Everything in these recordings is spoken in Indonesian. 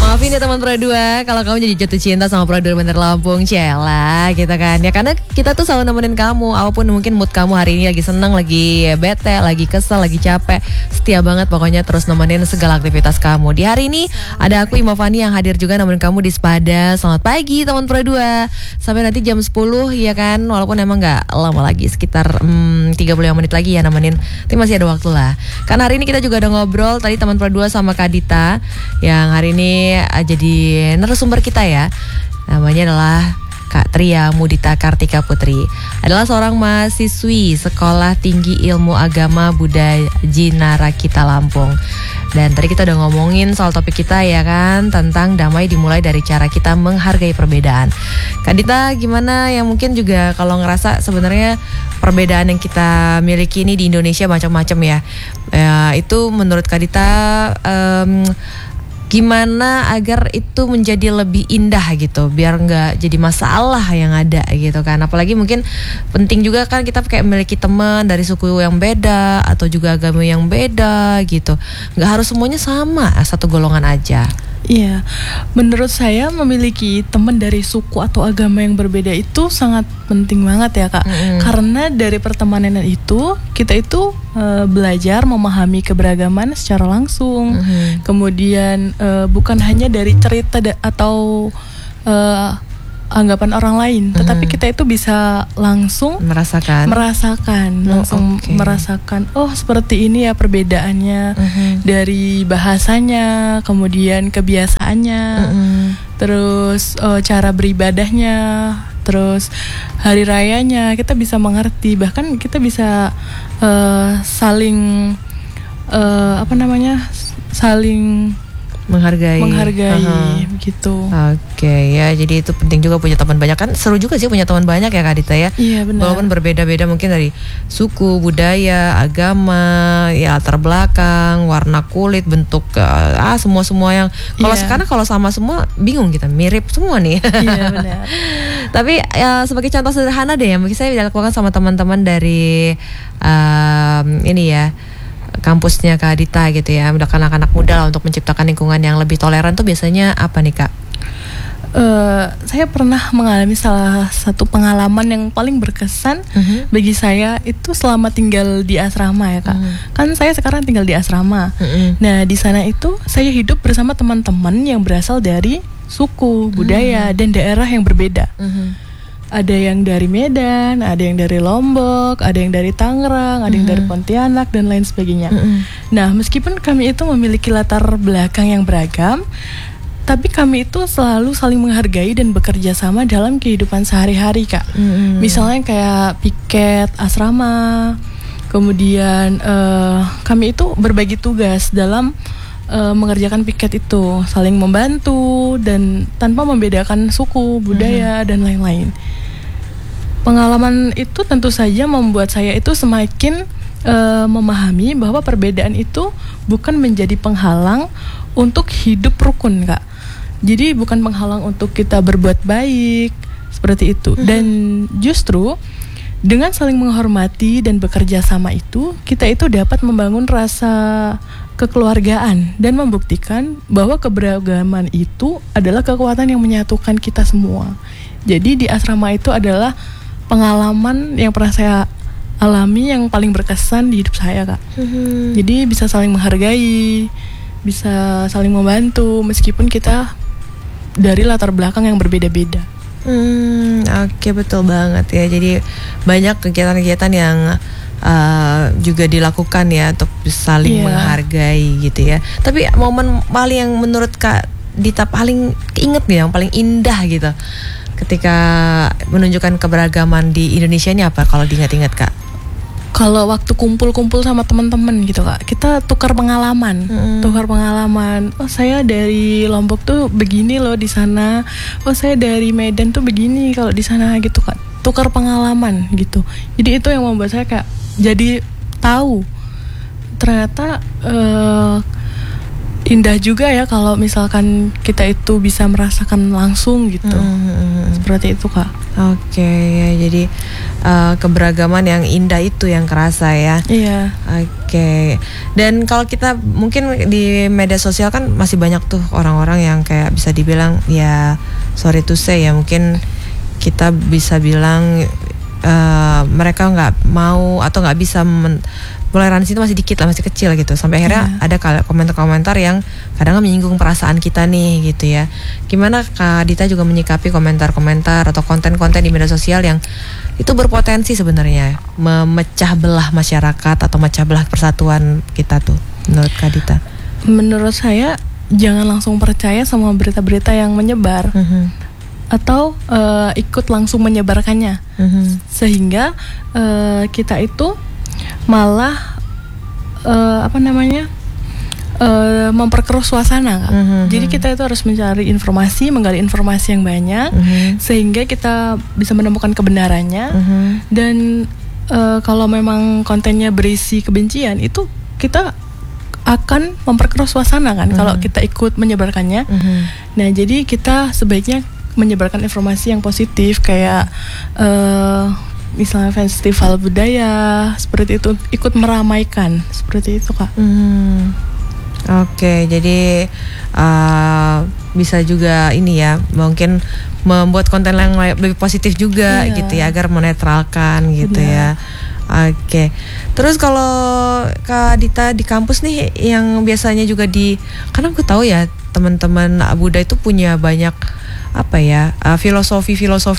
Maafin ya teman Pro 2 kalau kamu jadi jatuh cinta sama Pro 2 Bandar Lampung, Cela gitu kan. Ya karena kita tuh selalu nemenin kamu, apapun mungkin mood kamu hari ini, lagi seneng, lagi bete, lagi kesel, lagi capek, setia banget pokoknya terus nemenin segala aktivitas kamu. Di hari ini ada aku Ima Fani yang hadir juga nemenin kamu di Sepada. Selamat pagi teman Pro 2. Sampai nanti jam 10 ya kan. Walaupun emang gak lama lagi, sekitar 35 menit lagi ya nemenin. Tapi masih ada waktu lah. Karena hari ini kita juga udah ngobrol tadi teman Pro 2 sama Kak Dita yang hari ini jadi narasumber kita ya. Namanya adalah Kak Tria Mudita Kartika Putri. Adalah seorang mahasiswi Sekolah Tinggi Ilmu Agama Buddha Jinarakita Lampung. Dan tadi kita udah ngomongin soal topik kita ya kan, tentang damai dimulai dari cara kita menghargai perbedaan. Kak Dita gimana, yang mungkin juga kalau ngerasa sebenarnya perbedaan yang kita miliki ini di Indonesia macam-macam ya. Itu menurut Kak Dita gimana agar itu menjadi lebih indah gitu, biar nggak jadi masalah yang ada gitu kan. Apalagi mungkin penting juga kan kita kayak memiliki teman dari suku yang beda atau juga agama yang beda gitu. Nggak harus semuanya sama, satu golongan aja. Iya, menurut saya memiliki teman dari suku atau agama yang berbeda itu sangat penting banget ya Kak. Karena dari pertemanan itu kita itu belajar memahami keberagaman secara langsung. Kemudian bukan hanya dari cerita atau anggapan orang lain, tetapi kita itu bisa langsung merasakan langsung merasakan, oh seperti ini ya perbedaannya, dari bahasanya, kemudian kebiasaannya, terus cara beribadahnya, terus hari rayanya, kita bisa mengerti, bahkan kita bisa saling saling menghargai gitu. Oke, ya jadi itu penting juga punya teman banyak, kan seru juga sih punya teman banyak ya Kak Dita ya. Iya benar. Walaupun berbeda-beda mungkin dari suku, budaya, agama, ya latar belakang, warna kulit, bentuk, semua yang kalau sekarang kalau sama semua bingung, kita mirip semua nih. Iya benar. Tapi sebagai contoh sederhana deh yang mungkin saya dilakukan sama teman-teman dari ini ya, kampusnya Kak Dita gitu ya, udah anak-anak muda lah, untuk menciptakan lingkungan yang lebih toleran tuh biasanya apa nih Kak? Saya pernah mengalami salah satu pengalaman yang paling berkesan bagi saya itu selama tinggal di asrama ya Kak. Kan saya sekarang tinggal di asrama. Nah di sana itu saya hidup bersama teman-teman yang berasal dari suku, budaya dan daerah yang berbeda. Ada yang dari Medan, ada yang dari Lombok, ada yang dari Tangerang, ada yang dari Pontianak dan lain sebagainya. Nah, meskipun kami itu memiliki latar belakang yang beragam, tapi kami itu selalu saling menghargai dan bekerja sama dalam kehidupan sehari-hari, Kak. Misalnya kayak piket asrama, kemudian kami itu berbagi tugas dalam mengerjakan piket itu, saling membantu dan tanpa membedakan suku, budaya dan lain-lain. Pengalaman itu tentu saja membuat saya itu semakin memahami bahwa perbedaan itu bukan menjadi penghalang untuk hidup rukun, Kak. Jadi bukan penghalang untuk kita berbuat baik seperti itu. Dan justru dengan saling menghormati dan bekerja sama itu, kita itu dapat membangun rasa kekeluargaan dan membuktikan bahwa keberagaman itu adalah kekuatan yang menyatukan kita semua. Jadi di asrama itu adalah pengalaman yang pernah saya alami yang paling berkesan di hidup saya, Kak. Jadi bisa saling menghargai, bisa saling membantu meskipun kita dari latar belakang yang berbeda-beda. Oke, betul banget ya. Jadi banyak kegiatan-kegiatan yang juga dilakukan ya untuk saling menghargai gitu ya. Tapi momen paling yang menurut Kak Dita paling keinget nih, yang paling indah gitu ketika menunjukkan keberagaman di Indonesia ini apa kalau diingat-ingat Kak? Kalau waktu kumpul-kumpul sama teman-teman gitu Kak, kita tukar pengalaman. Oh saya dari Lombok tuh begini loh di sana. Oh saya dari Medan tuh begini kalau di sana gitu Kak. Tukar pengalaman gitu. Jadi itu yang membuat saya kayak jadi tahu ternyata indah juga ya kalau misalkan kita itu bisa merasakan langsung gitu. Seperti itu Kak. Oke, ya jadi keberagaman yang indah itu yang kerasa ya. Iya. Oke. Dan kalau kita mungkin di media sosial kan masih banyak tuh orang-orang yang kayak bisa dibilang ya sorry to say ya, mungkin kita bisa bilang mereka nggak mau atau nggak bisa toleransi itu masih dikit lah, masih kecil gitu. Sampai akhirnya ada komentar-komentar yang kadang menyinggung perasaan kita nih gitu ya. Gimana Kak Dita juga menyikapi komentar-komentar atau konten-konten di media sosial yang itu berpotensi sebenarnya memecah belah masyarakat atau memecah belah persatuan kita tuh, menurut Kak Dita? Menurut saya jangan langsung percaya sama berita-berita yang menyebar. Atau ikut langsung menyebarkannya, sehingga kita itu malah memperkeruh suasana Kak. Jadi kita itu harus mencari informasi, menggali informasi yang banyak, sehingga kita bisa menemukan kebenarannya. Dan kalau memang kontennya berisi kebencian, itu kita akan memperkeruh suasana kan, kalau kita ikut menyebarkannya. Nah, jadi kita sebaiknya menyebarkan informasi yang positif, kayak misalnya festival budaya seperti itu, ikut meramaikan seperti itu Kak. Oke, jadi bisa juga ini ya, mungkin membuat konten yang lebih positif juga gitu ya, agar menetralkan gitu ya. Oke. Terus kalau Kak Dita di kampus nih yang biasanya juga karena aku tahu ya teman-teman Buddha itu punya banyak filosofi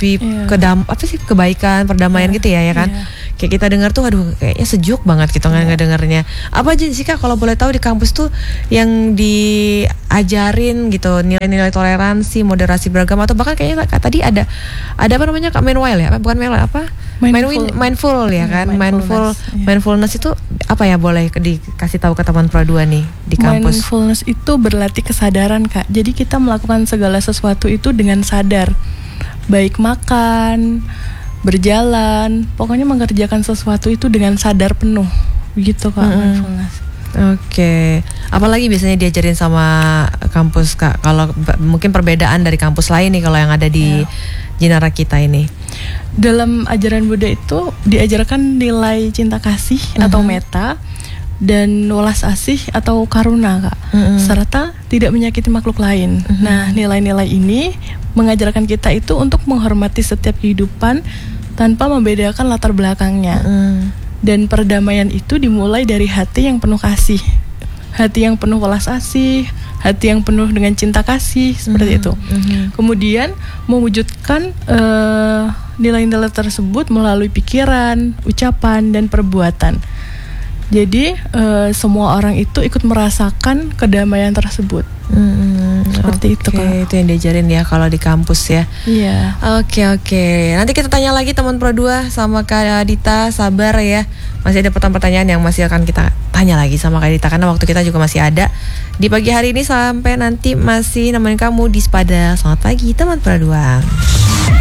kebaikan, perdamaian gitu ya kan. Kayak kita dengar tuh aduh kayaknya sejuk banget gitu ngedengarnya. Apa aja sih Kak kalau boleh tahu di kampus tuh yang diajarin gitu, nilai-nilai toleransi, moderasi beragama, atau bahkan kayaknya Kak tadi ada apa namanya Kak Meanwhile ya? Bukan Meanwhile, apa? Mindful ya kan? Mindfulness itu apa ya, boleh dikasih tahu ke teman Pro 2 nih di kampus? Mindfulness itu berlatih kesadaran Kak. Jadi kita melakukan segala sesuatu itu dengan sadar. Baik makan, berjalan, pokoknya mengerjakan sesuatu itu dengan sadar penuh. Begitu Kak mindfulness. Oke. Apalagi biasanya diajarin sama kampus Kak? Kalau mungkin perbedaan dari kampus lain nih kalau yang ada di Jinara kita ini. Dalam ajaran Buddha itu diajarkan nilai cinta kasih atau metta, dan welas asih atau karuna Kak, serta tidak menyakiti makhluk lain. Nah, nilai-nilai ini mengajarkan kita itu untuk menghormati setiap kehidupan tanpa membedakan latar belakangnya. Dan perdamaian itu dimulai dari hati yang penuh kasih, hati yang penuh welas asih, hati yang penuh dengan cinta kasih, seperti itu. Kemudian mewujudkan nilai-nilai tersebut melalui pikiran, ucapan, dan perbuatan. Jadi semua orang itu ikut merasakan kedamaian tersebut. Seperti itu Kak. Itu yang diajarin ya kalau di kampus ya. Iya. Oke. Nanti kita tanya lagi teman Pro 2 sama Kak Dita, sabar ya. Masih ada pertanyaan yang masih akan kita tanya lagi sama Kak Dita, karena waktu kita juga masih ada di pagi hari ini sampai nanti masih nemenin kamu di Sepada. Selamat pagi teman Pro 2.